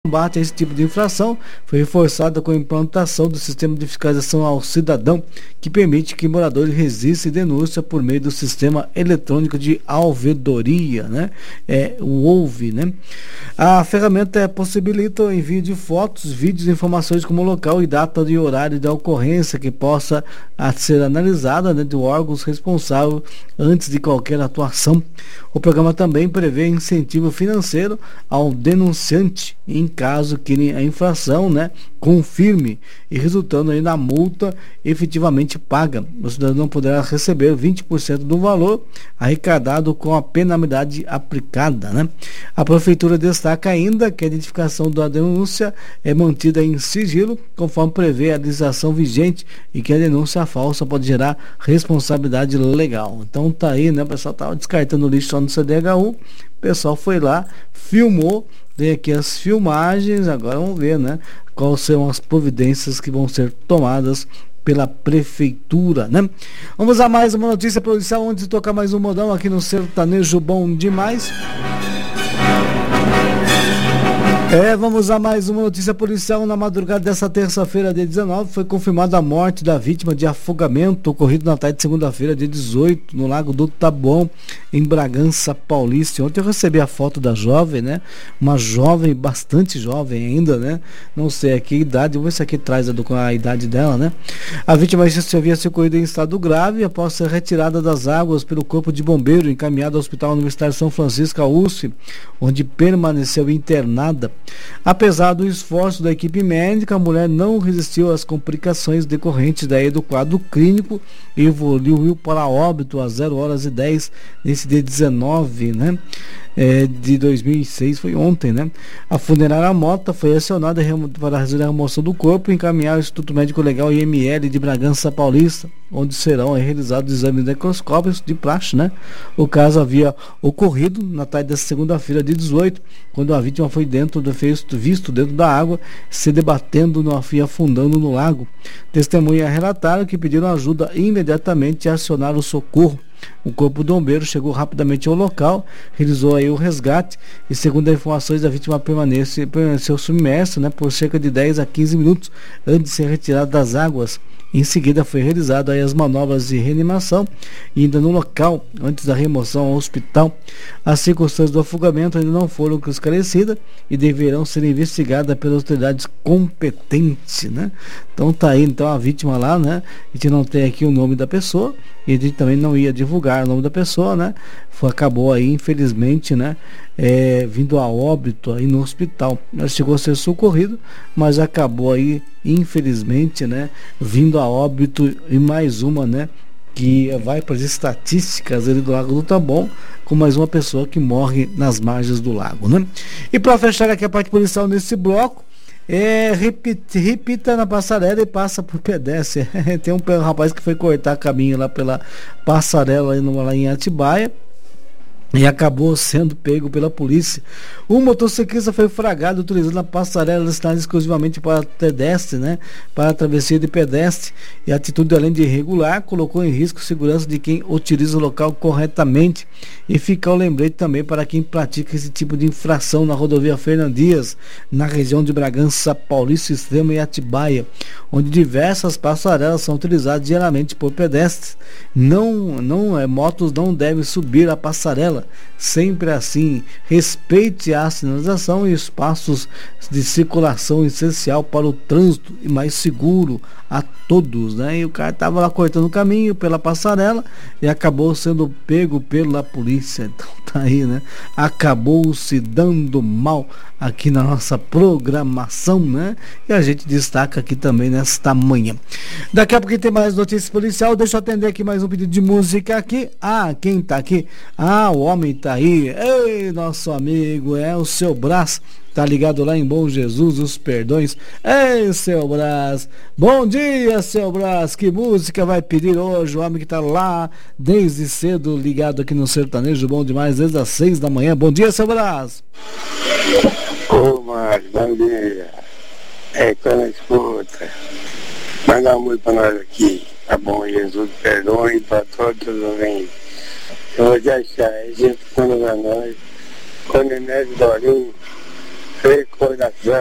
combate a esse tipo de infração foi reforçada com a implantação do sistema de fiscalização ao cidadão, que permite que moradores registrem denúncia por meio do sistema eletrônico de ouvidoria, né? O OUVI, né? A ferramenta possibilita o envio de fotos, vídeos e informações como local e data e horário da ocorrência que possa ser analisada, né, de órgãos responsáveis antes de qualquer atuação. O programa também prevê incentivo financeiro ao denunciante em caso que a infração, né, confirme e resultando aí na multa efetivamente paga. O cidadão poderá receber 20% do valor arrecadado com a penalidade aplicada, né? A prefeitura destaca ainda que a identificação da denúncia é mantida em sigilo, conforme prevê a legislação vigente, e que a denúncia falsa pode gerar responsabilidade legal. Então tá aí, né? O pessoal tava descartando lixo só no CDHU, o pessoal foi lá, filmou, tem aqui as filmagens, agora vamos ver, né, quais são as providências que vão ser tomadas pela prefeitura, né? Vamos a mais uma notícia policial antes de tocar mais um modão aqui no Sertanejo Bom Demais. Vamos a mais uma notícia policial. Na madrugada dessa terça-feira, dia 19, foi confirmada a morte da vítima de afogamento ocorrido na tarde de segunda-feira, dia 18, no Lago do Taboão, em Bragança Paulista. Ontem eu recebi a foto da jovem, né? Uma jovem, bastante jovem ainda, né? Não sei aqui a idade, vou ver se aqui traz a idade dela, né? A vítima já havia socorrido em estado grave após ser retirada das águas pelo corpo de bombeiro, encaminhada ao Hospital Universitário São Francisco, USF, onde permaneceu internada. Apesar do esforço da equipe médica, a mulher não resistiu às complicações decorrentes daí do quadro clínico e evoluiu para óbito às 0h10 nesse dia 19, né? De 2006, foi ontem, né? A funerária Mota foi acionada para fazer a remoção do corpo e encaminhar ao Instituto Médico Legal IML de Bragança Paulista, onde serão realizados exames necroscópicos de praxe, né? O caso havia ocorrido na tarde desta segunda-feira, de 18, quando a vítima foi visto dentro da água, se debatendo e afundando no lago. Testemunhas relataram que pediram ajuda imediatamente e acionaram o socorro. O corpo do bombeiro chegou rapidamente ao local, realizou aí o resgate e, segundo as informações, a vítima permaneceu submersa, né, por cerca de 10 a 15 minutos antes de ser retirada das águas. Em seguida foi realizada aí as manobras de reanimação e ainda no local, antes da remoção ao hospital. As circunstâncias do afogamento ainda não foram esclarecidas e deverão ser investigadas pelas autoridades competentes, né? Então tá aí então a vítima lá, né? A gente não tem aqui o nome da pessoa e a gente também não ia divulgar o nome da pessoa, né? Acabou aí, infelizmente, né? Vindo a óbito aí no hospital. Ela chegou a ser socorrido, mas acabou aí, infelizmente, né? Vindo a óbito e mais uma, né? Que vai para as estatísticas ali do Lago do Taboão, com mais uma pessoa que morre nas margens do lago, né? E para fechar aqui a parte policial nesse bloco, repita na passarela e passa por pedestre. Tem um rapaz que foi cortar caminho lá pela passarela lá em Atibaia e acabou sendo pego pela polícia. O motociclista foi flagrado utilizando a passarela destinada exclusivamente para pedestre, né? Para a travessia de pedestre. E a atitude, além de irregular, colocou em risco a segurança de quem utiliza o local corretamente. E fica o lembrete também para quem pratica esse tipo de infração na rodovia Fernando Dias, na região de Bragança Paulista Extrema e Atibaia, onde diversas passarelas são utilizadas diariamente por pedestres. Motos não devem subir a passarela. Sempre assim, respeite a sinalização e espaços de circulação essencial para o trânsito e mais seguro a todos, né? E o cara estava lá cortando o caminho pela passarela e acabou sendo pego pela polícia. Então tá aí, né? Acabou se dando mal aqui na nossa programação, né? E a gente destaca aqui também nesta manhã. Daqui a pouco tem mais notícias policial. Deixa eu atender aqui mais um pedido de música aqui. Quem tá aqui? O homem tá aí. Ei, nosso amigo, o Seu Brás. Tá ligado lá em Bom Jesus, os Perdões. Ei, Seu Brás. Bom dia, Seu Brás. Que música vai pedir hoje? O homem que tá lá desde cedo ligado aqui no Sertanejo Bom Demais, desde as 6 da manhã. Bom dia, Seu Brás. Ô, Márcio, bom dia. Quando escuta, manda um muito pra nós aqui. Tá bom, Jesus, perdoe pra todos os ouvintes. Eu vou te achar, Jesus, quando pra nós, quando Inés Dorinho, recordação.